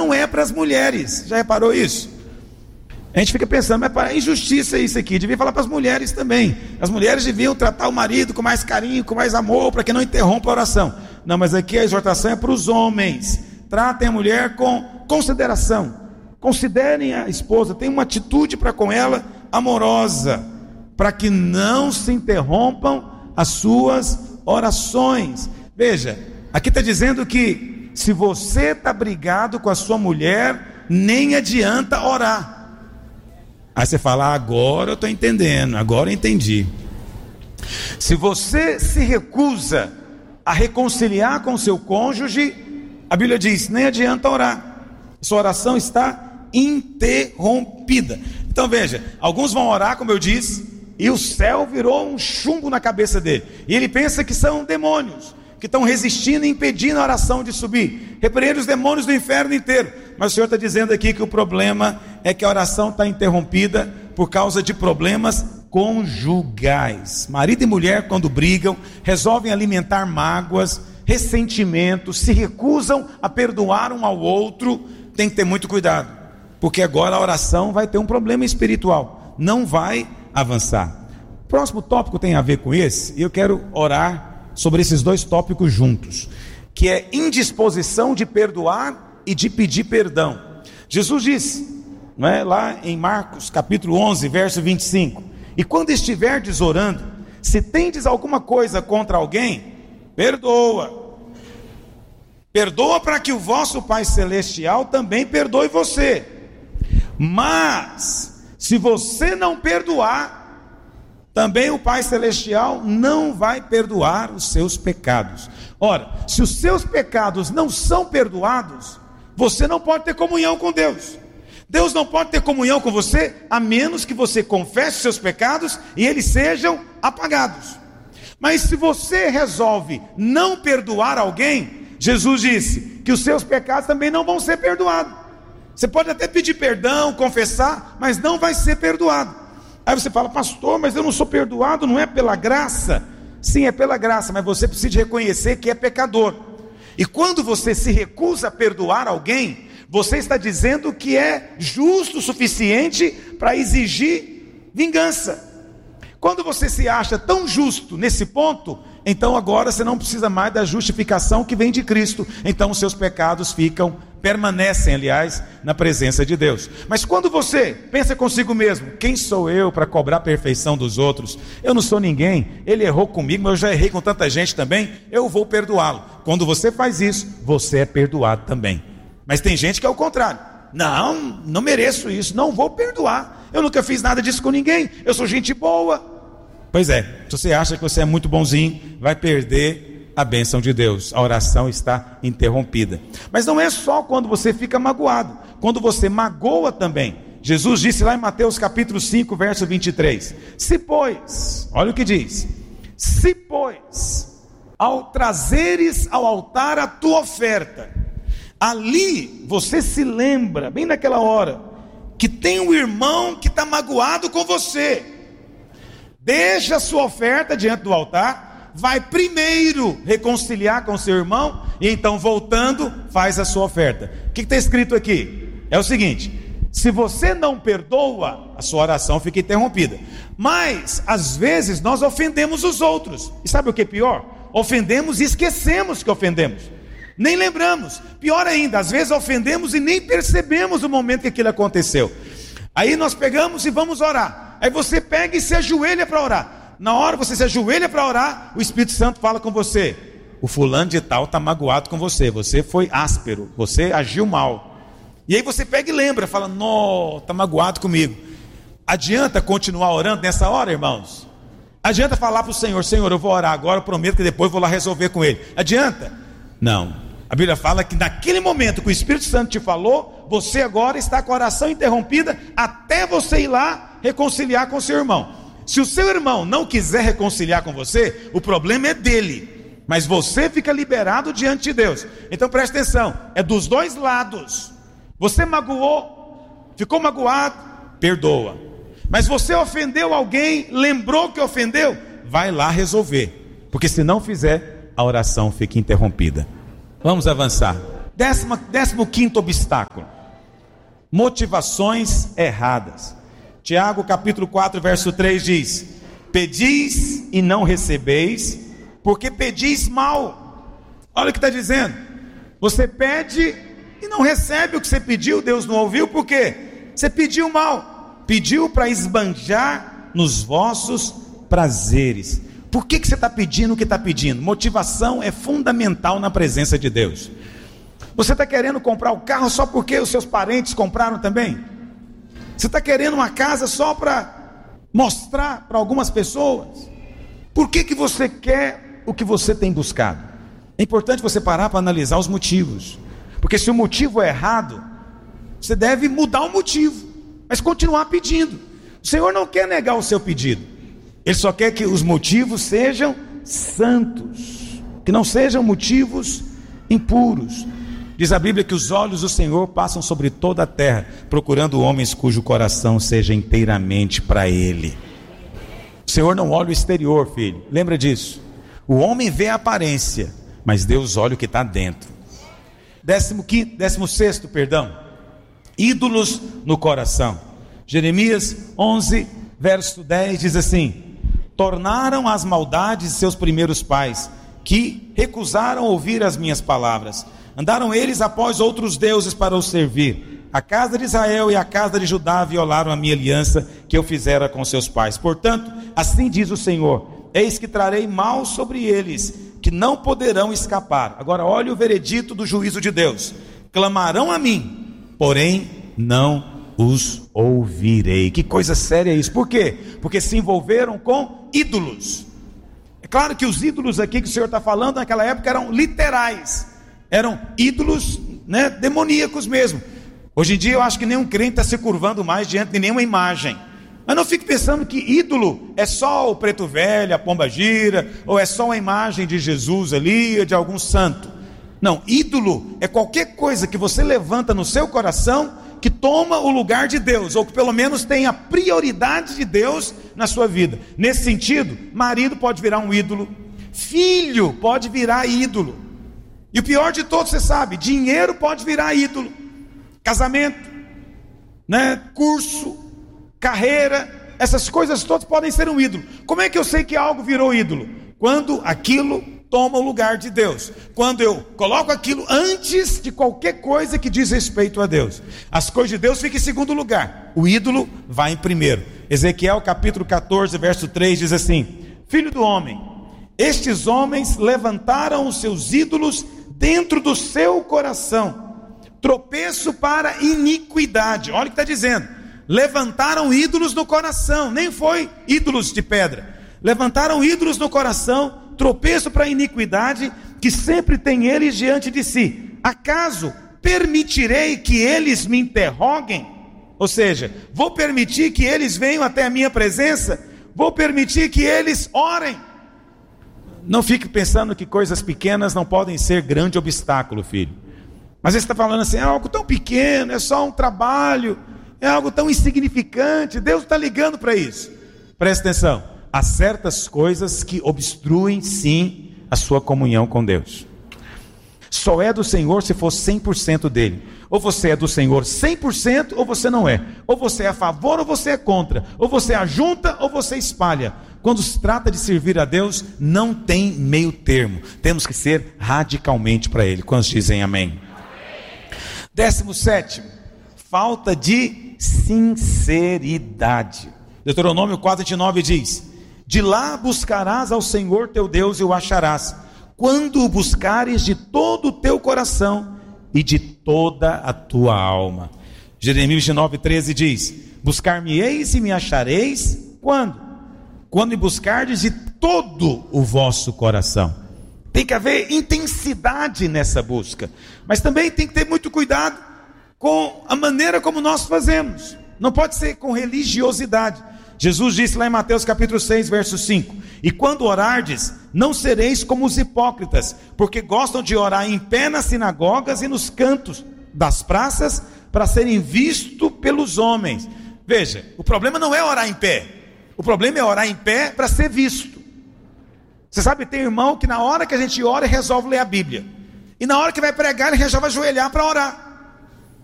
não é para as mulheres. Já reparou isso? A gente fica pensando, mas para injustiça isso aqui, devia falar para as mulheres também. As mulheres deviam tratar o marido com mais carinho, com mais amor, para que não interrompa a oração. Não, mas aqui a exortação é para os homens. Tratem a mulher com consideração. Considerem a esposa, tenham uma atitude para com ela amorosa, para que não se interrompam as suas orações. Veja, aqui está dizendo que se você está brigado com a sua mulher, nem adianta orar. Aí você fala, agora eu estou entendendo, agora eu entendi. Se você se recusa a reconciliar com seu cônjuge, a Bíblia diz, nem adianta orar. Sua oração está interrompida. Então veja, alguns vão orar, como eu disse, e o céu virou um chumbo na cabeça dele. E ele pensa que são demônios, que estão resistindo e impedindo a oração de subir. Repreende os demônios do inferno inteiro. Mas o Senhor está dizendo aqui que o problema é que a oração está interrompida por causa de problemas conjugais. Marido e mulher, quando brigam, resolvem alimentar mágoas, ressentimentos, se recusam a perdoar um ao outro. Tem que ter muito cuidado, porque agora a oração vai ter um problema espiritual, não vai avançar. O próximo tópico tem a ver com esse, e eu quero orar sobre esses dois tópicos juntos, que é indisposição de perdoar e de pedir perdão. Jesus disse, não é, lá em Marcos capítulo 11, verso 25, e quando estiverdes orando, se tendes alguma coisa contra alguém, perdoa para que o vosso Pai Celestial também perdoe você. Mas se você não perdoar, também o Pai Celestial não vai perdoar os seus pecados. Ora, se os seus pecados não são perdoados, você não pode ter comunhão com Deus. Deus não pode ter comunhão com você, a menos que você confesse os seus pecados e eles sejam apagados. Mas se você resolve não perdoar alguém, Jesus disse que os seus pecados também não vão ser perdoados. Você pode até pedir perdão, confessar, mas não vai ser perdoado. Aí você fala, pastor, mas eu não sou perdoado, não é pela graça? Sim, é pela graça, mas você precisa reconhecer que é pecador. E quando você se recusa a perdoar alguém, você está dizendo que é justo o suficiente para exigir vingança. Quando você se acha tão justo nesse ponto, então agora você não precisa mais da justificação que vem de Cristo. Então os seus pecados permanecem, aliás, na presença de Deus. Mas quando você pensa consigo mesmo, quem sou eu para cobrar a perfeição dos outros? Eu não sou ninguém, ele errou comigo, mas eu já errei com tanta gente também, eu vou perdoá-lo. Quando você faz isso, você é perdoado também. Mas tem gente que é o contrário. Não mereço isso, não vou perdoar. Eu nunca fiz nada disso com ninguém, eu sou gente boa. Pois é, se você acha que você é muito bonzinho, vai perder a bênção de Deus. A oração está interrompida. Mas não é só quando você fica magoado, quando você magoa também. Jesus disse lá em Mateus capítulo 5, verso 23, se pois, olha o que diz, se pois, ao trazeres ao altar a tua oferta, ali você se lembra, bem naquela hora, que tem um irmão que está magoado com você, deixa a sua oferta diante do altar, vai primeiro reconciliar com seu irmão, e então voltando, faz a sua oferta. O que está escrito aqui? É o seguinte, se você não perdoa, a sua oração fica interrompida. Mas, às vezes, nós ofendemos os outros, e sabe o que é pior? Ofendemos e esquecemos que ofendemos, nem lembramos. Pior ainda, às vezes ofendemos e nem percebemos o momento que aquilo aconteceu. Aí nós pegamos e vamos orar. Aí você pega e se ajoelha para orar. Na hora você se ajoelha para orar, o Espírito Santo fala com você, o fulano de tal está magoado com você, você foi áspero, você agiu mal. E aí você pega e lembra, fala, não, está magoado comigo. Adianta continuar orando nessa hora, irmãos? Adianta falar para o Senhor, Senhor, eu vou orar agora, eu prometo que depois vou lá resolver com ele. Adianta? Não. A Bíblia fala que naquele momento que o Espírito Santo te falou, você agora está com a oração interrompida, até você ir lá reconciliar com seu irmão. Se o seu irmão não quiser reconciliar com você, o problema é dele, mas você fica liberado diante de Deus. Então preste atenção, é dos dois lados. Você magoou, ficou magoado, perdoa. Mas você ofendeu alguém, lembrou que ofendeu, vai lá resolver, porque se não fizer, a oração fica interrompida. Vamos avançar. 15º obstáculo: motivações erradas. Tiago capítulo 4 verso 3 diz: pedis e não recebeis, porque pedis mal. Olha o que está dizendo: você pede e não recebe o que você pediu. Deus não ouviu, por quê? Você pediu mal, pediu para esbanjar nos vossos prazeres. Por que você está pedindo o que está pedindo? Motivação é fundamental na presença de Deus. Você está querendo comprar o carro só porque os seus parentes compraram também? Você está querendo uma casa só para mostrar para algumas pessoas? Por que você quer o que você tem buscado? É importante você parar para analisar os motivos, porque se o motivo é errado, você deve mudar o motivo, mas continuar pedindo. O Senhor não quer negar o seu pedido, Ele só quer que os motivos sejam santos, que não sejam motivos impuros. Diz a Bíblia que os olhos do Senhor passam sobre toda a terra, procurando homens cujo coração seja inteiramente para Ele. O Senhor não olha o exterior, filho, lembra disso. O homem vê a aparência, mas Deus olha o que está dentro. 16º, ídolos no coração. Jeremias 11 verso 10 diz assim: tornaram as maldades de seus primeiros pais, que recusaram ouvir as minhas palavras. Andaram eles após outros deuses para os servir. A casa de Israel e a casa de Judá violaram a minha aliança que eu fizera com seus pais. Portanto, assim diz o Senhor: eis que trarei mal sobre eles, que não poderão escapar. Agora olha o veredito do juízo de Deus: clamarão a mim, porém não os ouvirei. Que coisa séria isso. Por quê? Porque se envolveram com ídolos. É claro que os ídolos aqui que o Senhor está falando naquela época eram literais, eram ídolos, demoníacos mesmo. Hoje em dia eu acho que nenhum crente está se curvando mais diante de nenhuma imagem. Mas não fique pensando que ídolo é só o preto velho, a pomba gira, ou é só a imagem de Jesus ali, ou de algum santo. Não, ídolo é qualquer coisa que você levanta no seu coração, que toma o lugar de Deus, ou que pelo menos tem a prioridade de Deus na sua vida. Nesse sentido, marido pode virar um ídolo, filho pode virar ídolo, e o pior de todos, você sabe, dinheiro pode virar ídolo, casamento, curso, carreira, essas coisas todas podem ser um ídolo. Como é que eu sei que algo virou ídolo? Quando aquilo toma o lugar de Deus, quando eu coloco aquilo antes de qualquer coisa que diz respeito a Deus. As coisas de Deus ficam em segundo lugar, o ídolo vai em primeiro. Ezequiel capítulo 14 verso 3 diz assim: filho do homem, estes homens levantaram os seus ídolos dentro do seu coração, tropeço para iniquidade. Olha o que está dizendo: levantaram ídolos no coração, nem foi ídolos de pedra, levantaram ídolos no coração, tropeço para a iniquidade, que sempre tem eles diante de si. Acaso permitirei que eles me interroguem? Ou seja, vou permitir que eles venham até a minha presença? Vou permitir que eles orem? Não fique pensando que coisas pequenas não podem ser grande obstáculo, filho. Mas você está falando assim: é algo tão pequeno, é só um trabalho, é algo tão insignificante. Deus está ligando para isso. Presta atenção: há certas coisas que obstruem sim a sua comunhão com Deus. Só é do Senhor se for 100% dele. Ou você é do Senhor 100% ou você não é. Ou você é a favor ou você é contra. Ou você ajunta ou você espalha. Quando se trata de servir a Deus, não tem meio termo. Temos que ser radicalmente para Ele. Quantos dizem amém? 17, falta de sinceridade. Deuteronômio 4:29 diz: de lá buscarás ao Senhor teu Deus e o acharás, quando o buscares de todo o teu coração e de toda a tua alma. Jeremias 29:13 diz: buscar-me-eis e me achareis, quando? Quando me buscardes de todo o vosso coração. Tem que haver intensidade nessa busca, mas também tem que ter muito cuidado com a maneira como nós fazemos. Não pode ser com religiosidade. Jesus disse lá em Mateus capítulo 6 verso 5: e quando orardes, não sereis como os hipócritas, porque gostam de orar em pé nas sinagogas e nos cantos das praças, para serem vistos pelos homens. Veja, o problema não é orar em pé, o problema é orar em pé para ser visto. Você sabe, tem irmão que na hora que a gente ora resolve ler a Bíblia. E na hora que vai pregar, ele já vai ajoelhar para orar.